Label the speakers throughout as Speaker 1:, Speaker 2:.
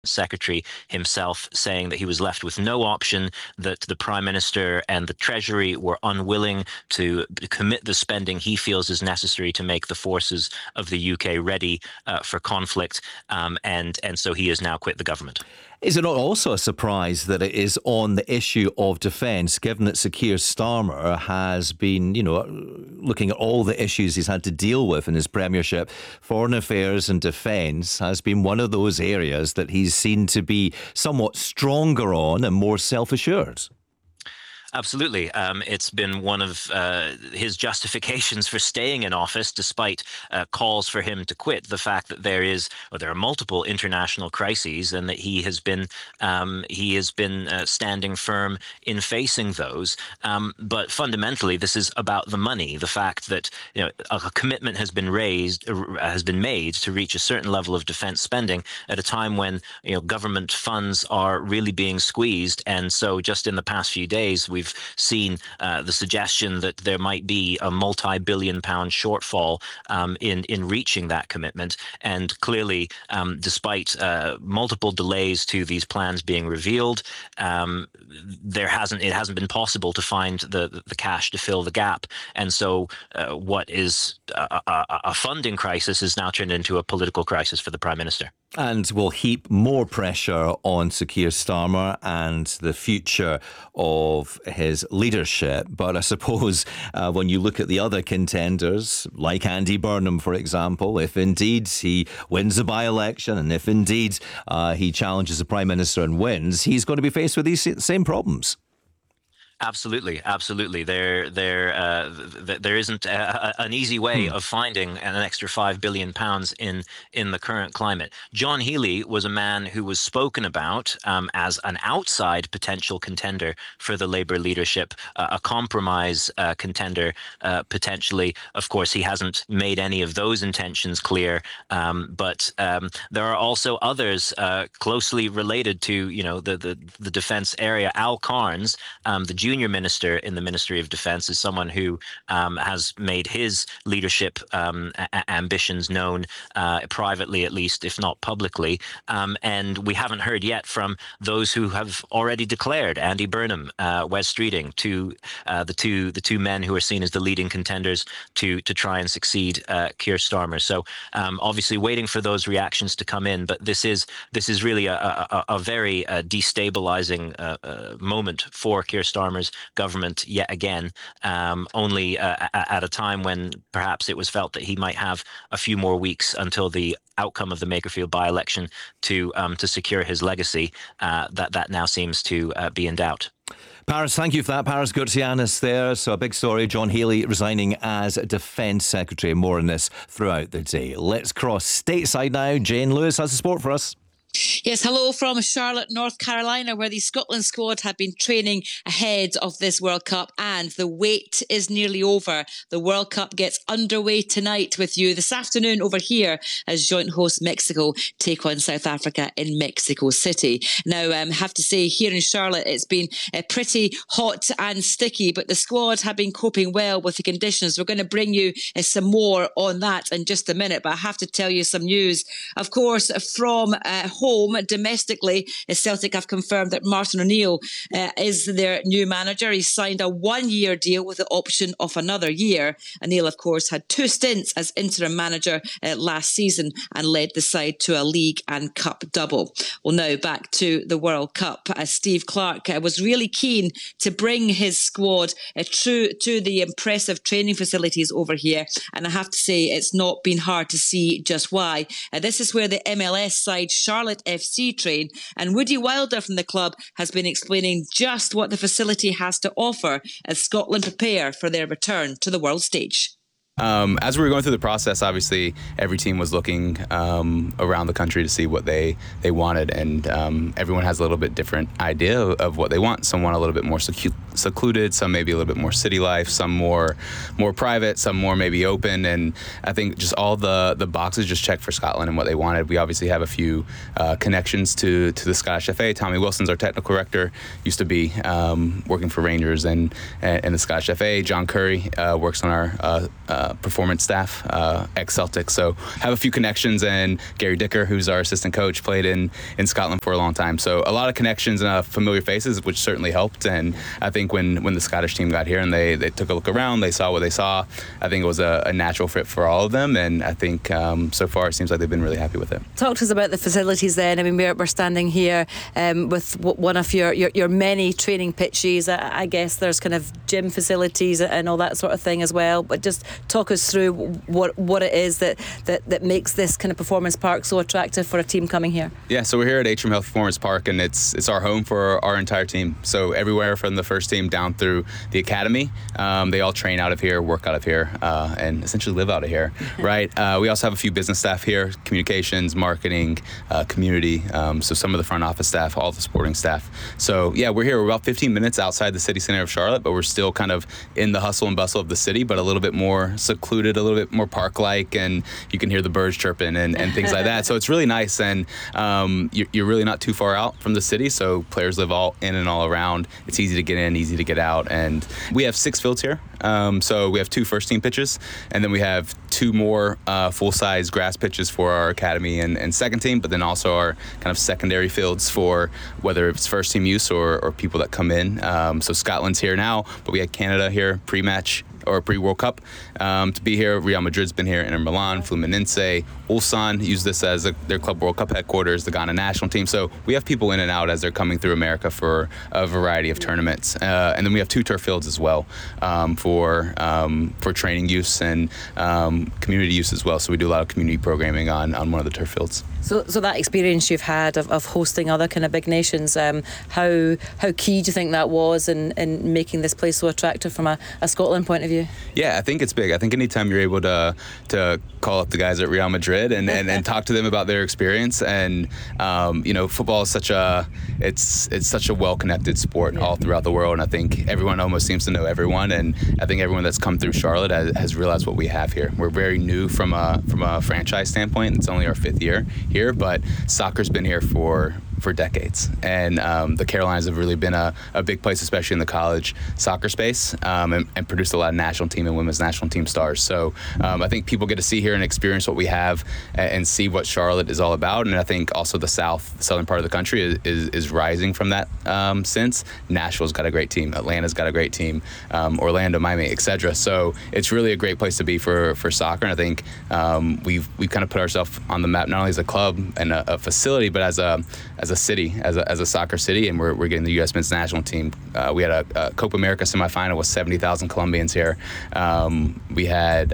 Speaker 1: secretary himself saying that he was left with no option, that the Prime Minister and the Treasury were unwilling to commit the spending he feels is necessary to make the forces of the UK ready for conflict, and so he has now quit the government.
Speaker 2: Is it not also a surprise that it is on the issue of defence, given that Sir Keir Starmer has been, looking at all the issues he's had to deal with in his premiership? Foreign affairs and defence has been one of those areas that he's seen to be somewhat stronger on and more self-assured.
Speaker 1: Absolutely. It's been one of his justifications for staying in office, despite calls for him to quit. The fact that there are multiple international crises, and that he has been standing firm in facing those. But fundamentally, this is about the money. The fact that a commitment has been made to reach a certain level of defence spending at a time when government funds are really being squeezed. And so, just in the past few days, we've seen the suggestion that there might be a multi-billion-pound shortfall in reaching that commitment. And clearly, despite multiple delays to these plans being revealed, it hasn't been possible to find the cash to fill the gap. And so, what is a funding crisis is now turned into a political crisis for the Prime Minister.
Speaker 2: And will heap more pressure on Sir Keir Starmer and the future of his leadership. But I suppose when you look at the other contenders, like Andy Burnham, for example, if indeed he wins a by-election and if indeed he challenges the Prime Minister and wins, he's going to be faced with these same problems.
Speaker 1: Absolutely. There isn't an easy way of finding an extra £5 billion in the current climate. John Healey was a man who was spoken about as an outside potential contender for the Labour leadership, a compromise contender potentially. Of course, he hasn't made any of those intentions clear, but there are also others closely related to the defence area. Al Carnes, the junior minister in the Ministry of Defence, is someone who has made his leadership ambitions known privately, at least, if not publicly. And we haven't heard yet from those who have already declared: Andy Burnham, Wes Streeting, the two men who are seen as the leading contenders to try and succeed Keir Starmer. So obviously waiting for those reactions to come in. But this is really a very destabilizing moment for Keir Starmer's government yet again, only at a time when perhaps it was felt that he might have a few more weeks until the outcome of the Makerfield by-election to secure his legacy. That now seems to be in doubt.
Speaker 2: Paris, thank you for that. Paris Gurtsianis there. So a big story, John Healey resigning as Defence Secretary. More on this throughout the day. Let's cross stateside now. Jane Lewis has the sport for us.
Speaker 3: Yes, hello from Charlotte, North Carolina, where the Scotland squad have been training ahead of this World Cup, and the wait is nearly over. The World Cup gets underway tonight with you this afternoon over here as joint host Mexico take on South Africa in Mexico City. Now, I have to say, here in Charlotte, it's been pretty hot and sticky, but the squad have been coping well with the conditions. We're going to bring you some more on that in just a minute, but I have to tell you some news. Of course, from home, domestically, Celtic have confirmed that Martin O'Neill is their new manager. He's signed a one-year deal with the option of another year. O'Neill, of course, had 2 stints as interim manager last season and led the side to a league and cup double. Well, now back to the World Cup. Steve Clarke was really keen to bring his squad to the impressive training facilities over here, and I have to say it's not been hard to see just why. This is where the MLS side Charlotte FC train, and Woody Wilder from the club has been explaining just what the facility has to offer as Scotland prepare for their return to the world stage.
Speaker 4: As we were going through the process, obviously every team was looking around the country to see what they wanted, and everyone has a little bit different idea of what they want. Some want a little bit more secluded, some maybe a little bit more city life, some more private, some more maybe open. And I think just all the boxes just checked for Scotland and what they wanted. We obviously have a few connections to the Scottish FA. Tommy Wilson's our technical director, used to be working for Rangers and the Scottish FA. John Curry works on our performance staff, ex-Celtic. So have a few connections, and Gary Dicker, who's our assistant coach, played in Scotland for a long time. So a lot of connections and familiar faces, which certainly helped. And I think when the Scottish team got here and they took a look around, they saw what they saw, I think it was a natural fit for all of them. And I think so far it seems like they've been really happy with it.
Speaker 3: Talk to us about the facilities then. I mean, we're standing here with one of your many training pitches. I guess there's kind of gym facilities and all that sort of thing as well. But just talk us through what it is that makes this kind of performance park so attractive for a team coming here.
Speaker 4: Yeah, so we're here at Atrium Health Performance Park, and it's our home for our entire team. So everywhere from the first team down through the academy, they all train out of here, work out of here, and essentially live out of here, right? We also have a few business staff here, communications, marketing, community, so some of the front office staff, all the supporting staff. So yeah, we're here. We're about 15 minutes outside the city center of Charlotte, but we're still kind of in the hustle and bustle of the city, but a little bit more secluded, a little bit more park-like, and you can hear the birds chirping and things like that. So it's really nice, and you're really not too far out from the city, so players live all in and all around. It's easy to get in, easy to get out, and we have 6 fields here. So we have 2 first-team pitches, and then we have 2 more full-size grass pitches for our academy and second team, but then also our kind of secondary fields for whether it's first-team use or people that come in. So Scotland's here now, but we had Canada here pre-match or pre-World Cup to be here. Real Madrid's been here, Inter Milan, Fluminense, Ulsan use this as their Club World Cup headquarters, the Ghana national team. So we have people in and out as they're coming through America for a variety of tournaments. And then we have 2 turf fields as well for training use and community use as well. So we do a lot of community programming on one of the turf fields.
Speaker 3: So that experience you've had of hosting other kind of big nations, how key do you think that was in making this place so attractive from a Scotland point of view?
Speaker 4: Yeah, I think it's big. I think anytime you're able to call up the guys at Real Madrid and talk to them about their experience, and football is such a well-connected sport all throughout the world, and I think everyone almost seems to know everyone, and I think everyone that's come through Charlotte has realized what we have here. We're very new from a franchise standpoint. It's only our 5th year here, but soccer's been here for decades, and the Carolinas have really been a big place, especially in the college soccer space, and produced a lot of national team and women's national team stars. So I think people get to see here and experience what we have and see what Charlotte is all about. And I think also the southern part of the country is rising from that sense. Nashville's got a great team, Atlanta's got a great team, Orlando, Miami, etc. So it's really a great place to be for soccer, and I think we've kind of put ourselves on the map, not only as a club and a facility, but as a city, as a soccer city, and we're getting the U.S. men's national team. We had a Copa America semifinal with 70,000 Colombians here. We had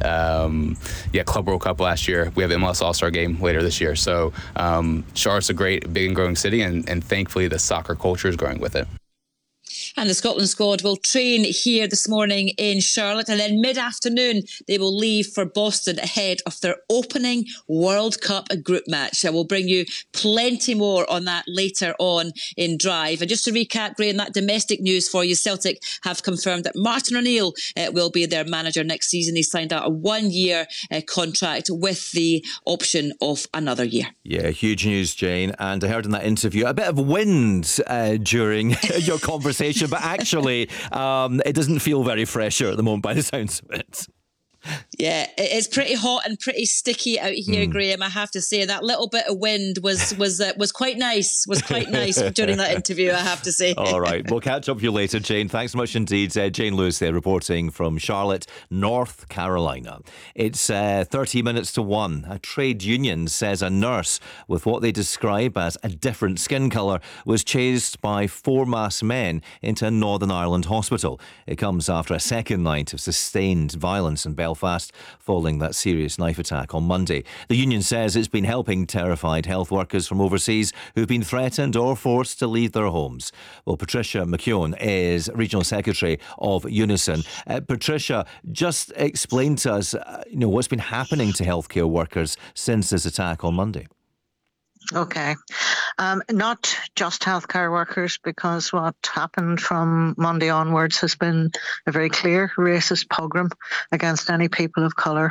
Speaker 4: Club World Cup last year. We have MLS All-Star Game later this year. So Charlotte's a great, big and growing city, and thankfully the soccer culture is growing with it.
Speaker 3: And the Scotland squad will train here this morning in Charlotte, and then mid-afternoon they will leave for Boston ahead of their opening World Cup group match. I will bring you plenty more on that later on in Drive. And just to recap, Graham, that domestic news for you, Celtic have confirmed that Martin O'Neill will be their manager next season. He signed out a 1-year contract with the option of another year.
Speaker 2: Yeah, huge news, Jane. And I heard in that interview a bit of wind during your conversation, but actually it doesn't feel very fresh here at the moment by the sounds of it.
Speaker 3: Yeah, it's pretty hot and pretty sticky out here, Graham. I have to say that little bit of wind was quite nice. Was quite nice during that interview, I have to say.
Speaker 2: All right, we'll catch up with you later, Jane. Thanks so much indeed. Jane Lewis there reporting from Charlotte, North Carolina. It's 30 minutes to 1. A trade union says a nurse with what they describe as a different skin colour was chased by 4 masked men into a Northern Ireland hospital. It comes after a second night of sustained violence in Belfast following that serious knife attack on Monday. The union says it's been helping terrified health workers from overseas who've been threatened or forced to leave their homes. Well, Patricia McKeown is Regional Secretary of Unison. Patricia, just explain to us what's been happening to healthcare workers since this attack on Monday.
Speaker 5: Okay. Not just healthcare workers, because what happened from Monday onwards has been a very clear racist pogrom against any people of colour.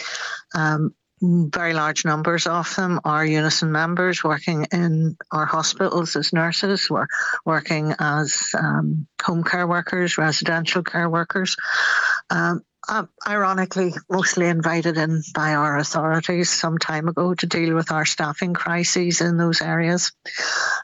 Speaker 5: Very large numbers of them are Unison members working in our hospitals as nurses, working as home care workers, residential care workers. Ironically, mostly invited in by our authorities some time ago to deal with our staffing crises in those areas.